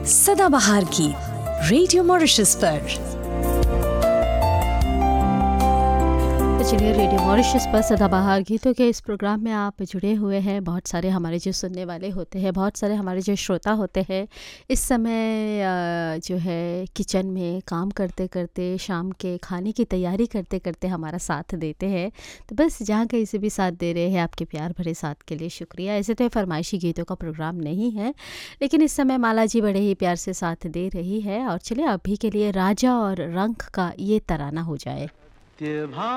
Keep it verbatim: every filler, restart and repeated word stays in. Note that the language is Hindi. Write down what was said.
सदाबहार गीत रेडियो मॉरिशस पर। तो चलिए, रेडियो मॉरिशस पर सदाबहार गीतों के इस प्रोग्राम में आप जुड़े हुए हैं। बहुत सारे हमारे जो सुनने वाले होते हैं, बहुत सारे हमारे जो श्रोता होते हैं, इस समय अ, जो है किचन में काम करते करते, शाम के खाने की तैयारी करते करते हमारा साथ देते हैं। तो बस जहाँ कहीं से भी साथ दे रहे हैं, आपके प्यार भरे साथ के लिए शुक्रिया। ऐसे तो ये फरमाइशी गीतों का प्रोग्राम नहीं है, लेकिन इस समय माला जी बड़े ही प्यार से साथ दे रही है। और चलिए, अभी के लिए राजा और रंक का ये तराना हो जाए।